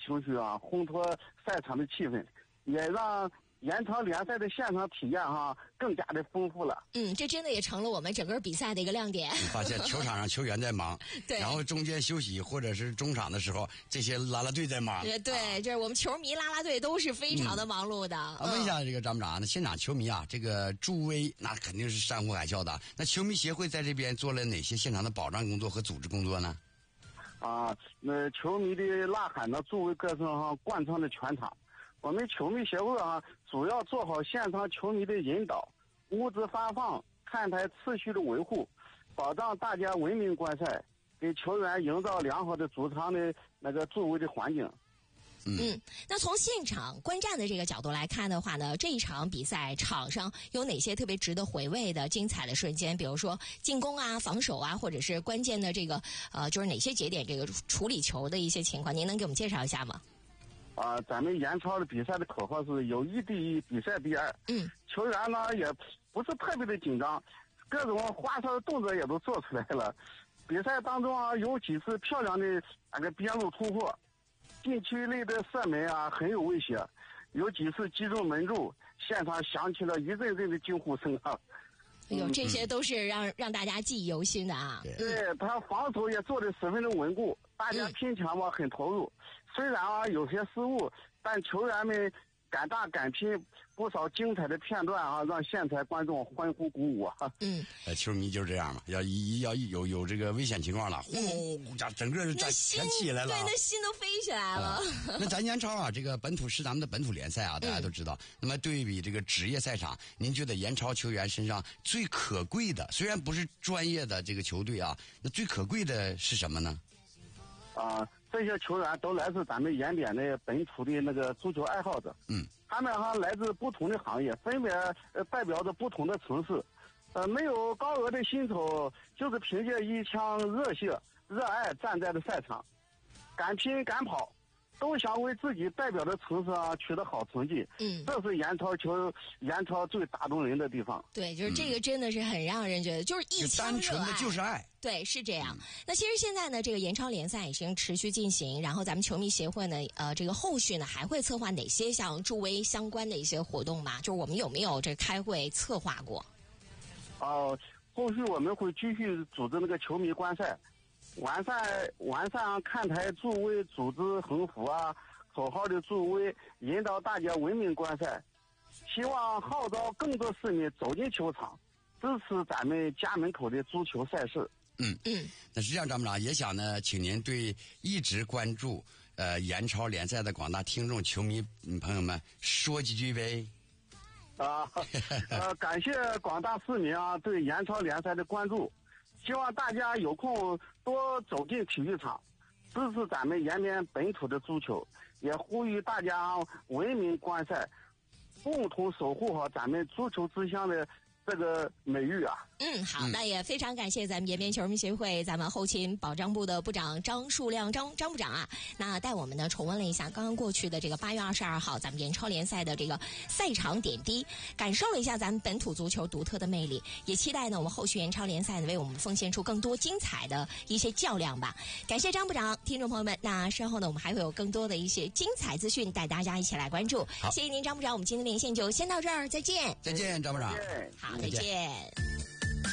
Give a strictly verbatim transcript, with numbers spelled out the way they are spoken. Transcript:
情绪啊，烘托赛场的气氛，也让延长联赛的现场体验哈、啊、更加的丰富了。 嗯，这真的也成了我们整个比赛的一个亮点。 你发现球场上球员在忙， 对， 然后中间休息或者是中场的时候，这些啦啦队在忙。 对对，啊、就是我们球迷啦啦队都是非常的忙碌的。 嗯嗯、问一下这个张部长，那现场球迷啊，这个助威那肯定是山呼海啸的。那球迷协会在这边做了哪些现场的保障工作和组织工作呢？ 啊，那球迷的呐喊呢，助威歌声哈、啊，贯穿了全场。我们球迷协会啊，主要做好现场球迷的引导、物资发放、看台秩序的维护，保障大家文明观赛，给球员营造良好的主场的那个助威的环境。 嗯, 嗯，那从现场观战的这个角度来看的话呢，这一场比赛场上有哪些特别值得回味的精彩的瞬间？比如说进攻啊、防守啊，或者是关键的这个呃，就是哪些节点这个处理球的一些情况，您能给我们介绍一下吗？ 啊，咱们延超的比赛的口号是友谊第一，比赛第二。 嗯， 球员呢也不是特别的紧张，各种花哨的动作也都做出来了。比赛当中啊，有几次漂亮的那个边路突破，禁区内的射门啊很有威胁，有几次击中门柱，现场响起了一阵阵的惊呼声啊。 哎呦，这些都是让、嗯、让大家记忆犹新的啊。 对，他防守也做得十分的稳固，大家拼抢嘛很投入。虽然啊有些失误，但球员们敢打敢拼，不少精彩的片段啊，让现场观众欢呼鼓舞啊。 嗯， 呃，球迷就是这样嘛，要一要有有这个危险情况了，呼呼，整个全全起来了、 啊，对，那心都飞起来了。啊、 那咱延超啊，这个本土是咱们的本土联赛啊，大家都知道。嗯、那么对比这个职业赛场，您觉得延超球员身上最可贵的，虽然不是专业的这个球队啊，那最可贵的是什么呢？ 啊。这些球员都来自咱们延边的本土的那个足球爱好者， 嗯， 他们哈来自不同的行业，分别呃代表着不同的城市，呃，没有高额的薪酬，就是凭借一腔热血、热爱站在了赛场，敢拼敢跑，都想为自己代表的城市啊取得好成绩。 嗯， 这是延超球延超最打动人的地方。 对，就是这个真的是很让人觉得，嗯、就是一腔热爱， 单纯的就是爱。 对，是这样。那其实现在呢，这个延超联赛已经持续进行，然后咱们球迷协会呢，呃，这个后续呢还会策划哪些像助威相关的一些活动吗？就是我们有没有这开会策划过？ 哦、呃，后续我们会继续组织那个球迷观赛，完善完善看台助威，组织横幅啊、口号的助威，引导大家文明观赛。希望号召更多市民走进球场，支持咱们家门口的足球赛事。 嗯嗯，那实际上张部长也想呢，请您对一直关注呃延超联赛的广大听众球迷朋友们说几句呗。 啊，呃，感谢广大市民啊对延超联赛的关注，希望大家有空多走进体育场，支持咱们延边本土的足球，也呼吁大家文明观赛，共同守护好咱们足球之乡的这个美誉啊。 嗯，好，那也非常感谢咱们延边球迷协会咱们后勤保障部的部长张树亮张张部长啊，那带我们呢重温了一下刚刚过去的这个八月二十二号咱们延超联赛的这个赛场点滴，感受了一下咱们本土足球独特的魅力，也期待呢我们后续延超联赛呢为我们奉献出更多精彩的一些较量吧。感谢张部长，听众朋友们，那稍后呢我们还会有更多的一些精彩资讯带大家一起来关注。谢谢您张部长，我们今天连线就先到这儿，再见。 再见，张部长。 好，再见。